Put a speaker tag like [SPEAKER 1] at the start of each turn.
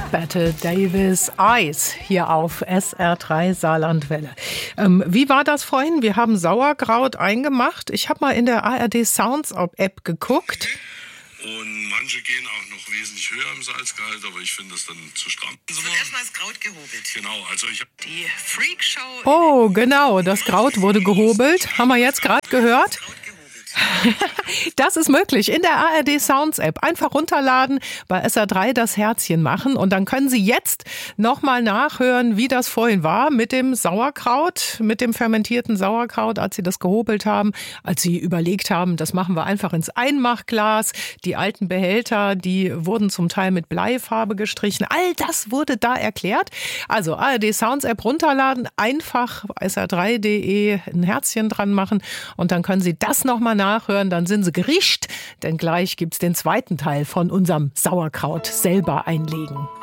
[SPEAKER 1] Bette Davis Eis hier auf SR3 Saarlandwelle. Wie war das vorhin? Wir haben Sauerkraut eingemacht. Ich habe mal in der ARD Sounds App geguckt.
[SPEAKER 2] Und manche gehen auch noch wesentlich höher im Salzgehalt, aber ich finde das dann zu stramm.
[SPEAKER 3] Es wird erstmal das Kraut gehobelt.
[SPEAKER 2] Genau, also ich habe
[SPEAKER 3] die Freakshow.
[SPEAKER 1] Oh, genau, das Kraut wurde gehobelt. Haben wir jetzt gerade gehört? Das ist möglich in der ARD Sounds App. Einfach runterladen, bei SR3 das Herzchen machen und dann können Sie jetzt nochmal nachhören, wie das vorhin war mit dem Sauerkraut, mit dem fermentierten Sauerkraut, als Sie das gehobelt haben, als Sie überlegt haben, das machen wir einfach ins Einmachglas. Die alten Behälter, die wurden zum Teil mit Bleifarbe gestrichen. All das wurde da erklärt. Also ARD Sounds App runterladen, einfach sr3.de ein Herzchen dran machen und dann können Sie das nochmal nachhören, dann sind Sie gerischt, denn gleich gibt's den zweiten Teil von unserem Sauerkraut selber einlegen.